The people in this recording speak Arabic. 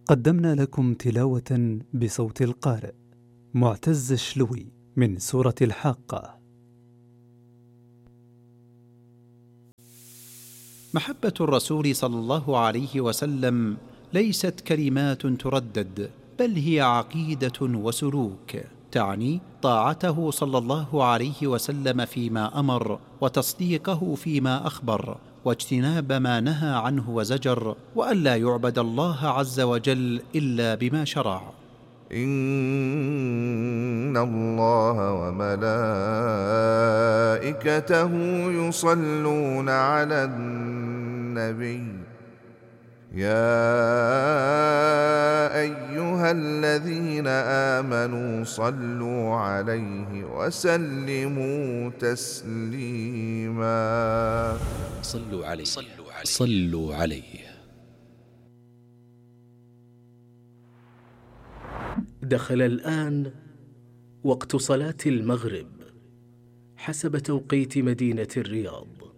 قدمنا لكم تلاوة بصوت القارئ معتز الشلوي من سورة الحاقة. محبة الرسول صلى الله عليه وسلم ليست كلمات تردد، بل هي عقيدة وسلوك، تعني طاعته صلى الله عليه وسلم فيما أمر، وتصديقه فيما أخبر، واجتناب ما نهى عنه وزجر، وألا يعبد الله عز وجل إلا بما شرع. إن الله وملائكته يصلون على النبي يا أيها الذين آمنوا صلوا عليه وسلموا تسليما. صلوا عليه. دخل الآن وقت صلاة المغرب حسب توقيت مدينة الرياض.